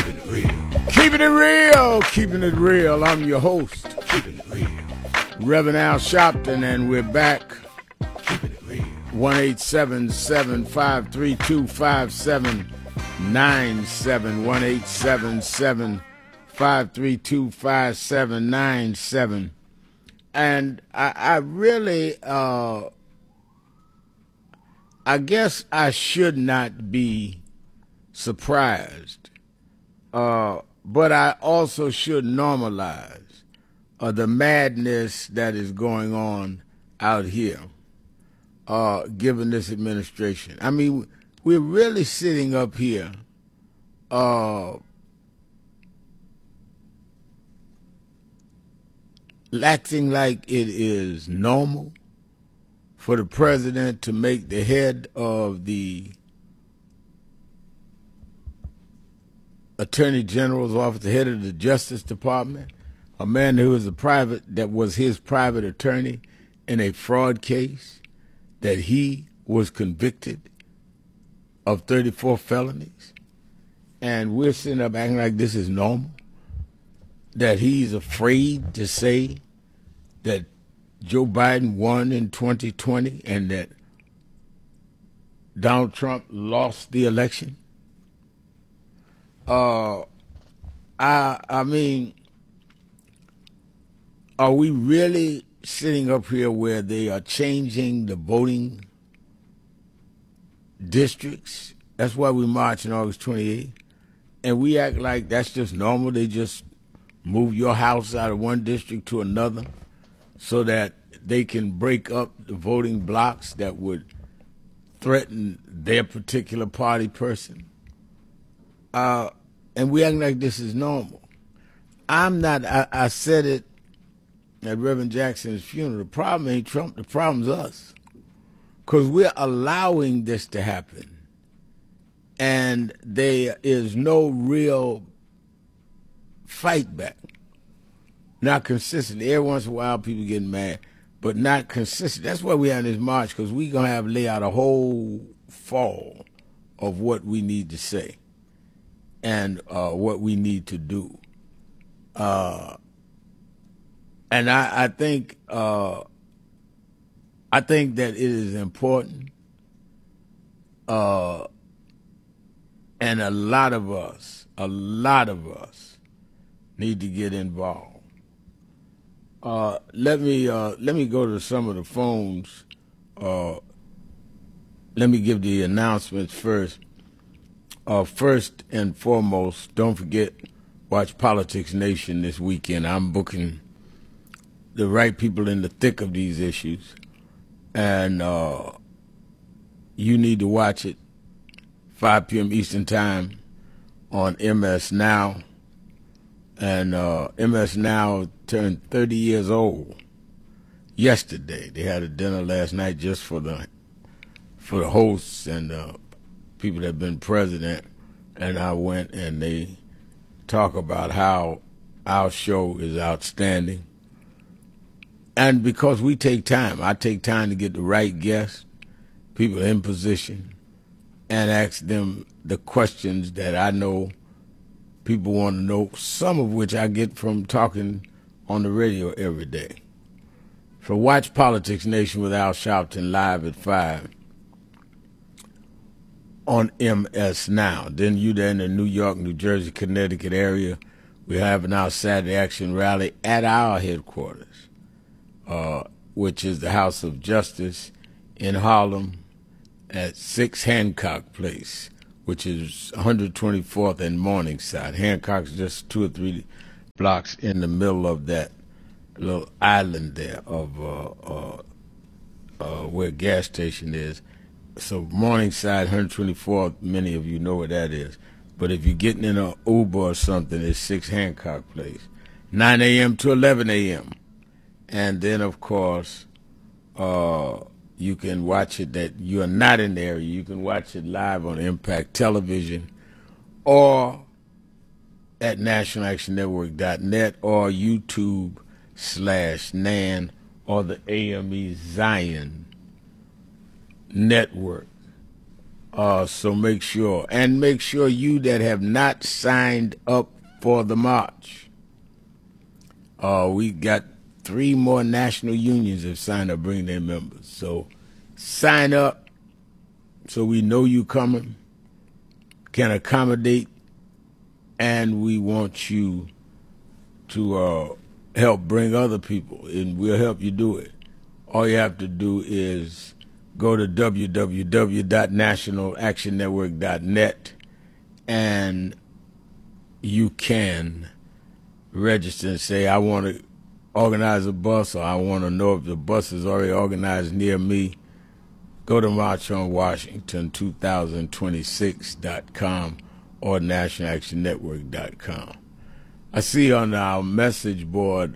Keeping it real. Keeping it real, keeping it real. I'm your host, Keeping it real. Reverend Al Sharpton, and we're back. Keeping it real. 1-877-532-5797. 1-877-532-5797. And I really, I guess I should not be surprised, but I also should normalize the madness that is going on out here, given this administration. I mean, we're really sitting up here acting like it is normal for the president to make the head of the Attorney General's office, the head of the Justice Department, a man who was that was his private attorney in a fraud case, that he was convicted of 34 felonies, and we're sitting up acting like this is normal, that he's afraid to say that Joe Biden won in 2020 and that Donald Trump lost the election. I mean, are we really sitting up here where they are changing the voting districts? That's why we march on August 28th. And we act like that's just normal. They just move your house out of one district to another so that they can break up the voting blocks that would threaten their particular party person. And we act like this is normal. I said it at Reverend Jackson's funeral. The problem ain't Trump, the problem's us. Because we're allowing this to happen. And there is no real fight back. Not consistent. Every once in a while people get mad, but not consistent. That's why we have this march, because we're going to have lay out a whole fall of what we need to say and what we need to do. And I think that it is important, and a lot of us need to get involved. Let me go to some of the phones. Let me give the announcements first. First and foremost, don't forget, watch Politics Nation this weekend. I'm booking the right people in the thick of these issues, and you need to watch it 5 p.m. Eastern Time on MS Now. And MS Now turned 30 years old yesterday. They had a dinner last night just for the hosts and people that have been president, and I went and they talk about how our show is outstanding. And because we take time, I take time to get the right guests, people in position, and ask them the questions that I know people want to know, some of which I get from talking on the radio every day. So watch Politics Nation with Al Sharpton live at 5 on MS Now. Then you there in the New York, New Jersey, Connecticut area, we're having our Saturday Action Rally at our headquarters, which is the House of Justice in Harlem at 6 Hancock Place, which is 124th and Morningside. Hancock's just 2 or 3 blocks in the middle of that little island there of where a gas station is. So Morningside, 124th, many of you know where that is. But if you're getting in an Uber or something, it's 6 Hancock Place, 9 a.m. to 11 a.m. And then, of course, you can watch it that you are not in the area. You can watch it live on Impact Television or at nationalactionnetwork.net or YouTube/NAN or the AME Zion Network. So make sure you that have not signed up for the march. We got 3 more national unions have signed up, bring their members. So sign up so we know you coming, can accommodate, and we want you to help bring other people, and we'll help you do it. All you have to do is go to www.nationalactionnetwork.net, and you can register and say, I want to organize a bus, or I want to know if the bus is already organized near me. Go to MarchOnWashington2026.com or NationalActionNetwork.com. I see on our message board,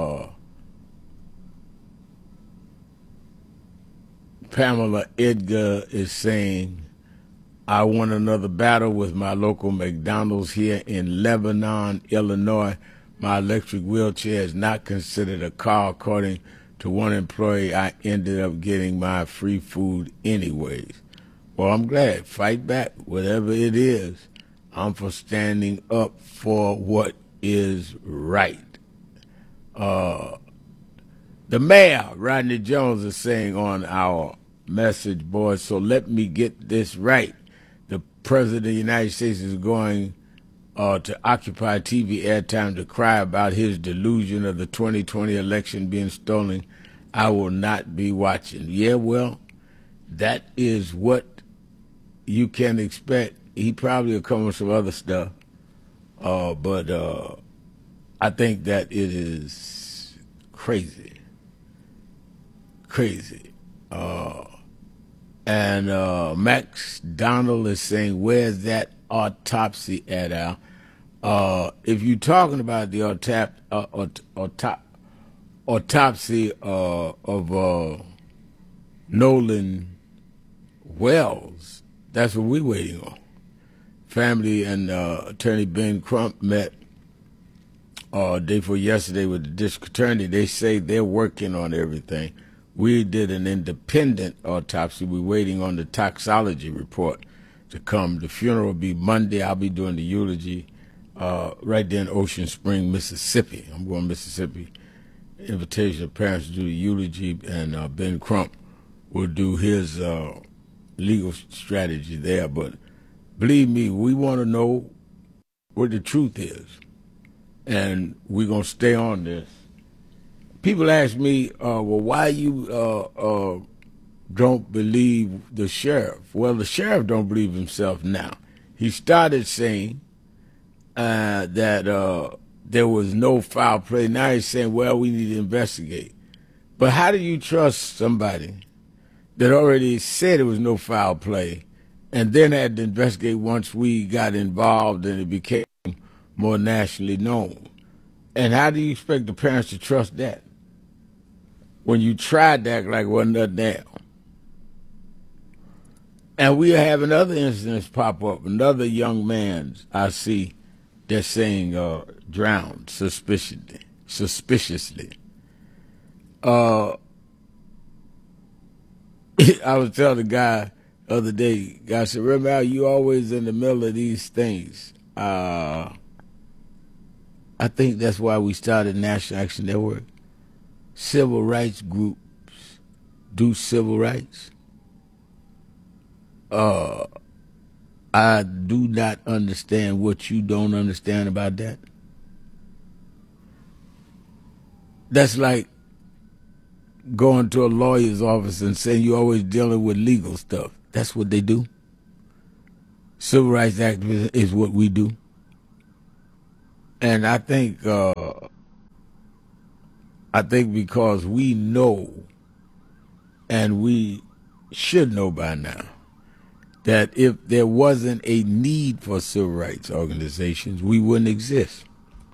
Pamela Edgar is saying, I won another battle with my local McDonald's here in Lebanon, Illinois. My electric wheelchair is not considered a car. According to one employee, I ended up getting my free food anyways. Well, I'm glad. Fight back, whatever it is. I'm for standing up for what is right. The mayor, Rodney Jones, is saying on our message board, so let me get this right. The President of the United States is going to occupy TV airtime to cry about his delusion of the 2020 election being stolen. I will not be watching. Yeah, well, that is what you can expect. He probably will come with some other stuff. But I think that it is crazy. Crazy. And Max Donald is saying, where's that autopsy at, Al? If you're talking about the autopsy of Nolan Wells, that's what we're waiting on. Family and Attorney Ben Crump met day before yesterday with the district attorney. They say they're working on everything. We did an independent autopsy. We're waiting on the toxicology report to come. The funeral will be Monday. I'll be doing the eulogy right there in Ocean Spring, Mississippi. I'm going to Mississippi. Invitation of parents to do the eulogy, and Ben Crump will do his legal strategy there. But believe me, we want to know what the truth is, and we're going to stay on this. People ask me, well, why you don't believe the sheriff? Well, the sheriff don't believe himself now. He started saying that there was no foul play. Now he's saying, well, we need to investigate. But how do you trust somebody that already said there was no foul play and then had to investigate once we got involved and it became more nationally known? And how do you expect the parents to trust that when you tried to act like it wasn't nothing there? And we are having other incidents pop up. Another young man I see that's saying drowned suspiciously. I was telling the guy the other day, guy said, remember how you always in the middle of these things. I think that's why we started National Action Network. Civil rights groups do civil rights. I do not understand what you don't understand about that. That's like going to a lawyer's office and saying you're always dealing with legal stuff. That's what they do. Civil rights activism is what we do. And I think because we know, and we should know by now, that if there wasn't a need for civil rights organizations, we wouldn't exist.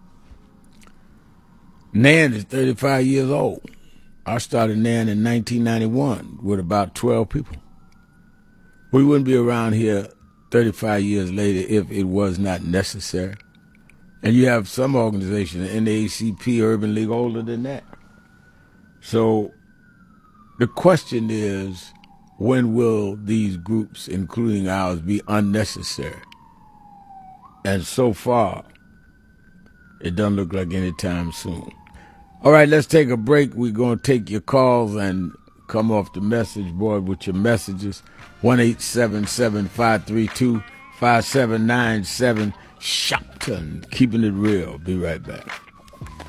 NAN is 35 years old. I started NAN in 1991 with about 12 people. We wouldn't be around here 35 years later if it was not necessary. And you have some organizations, NAACP, Urban League, older than that. So the question is, when will these groups, including ours, be unnecessary? And so far, it doesn't look like any time soon. All right, let's take a break. We're going to take your calls and come off the message board with your messages. 1-877-532-5797. Shopton, keeping it real. Be right back.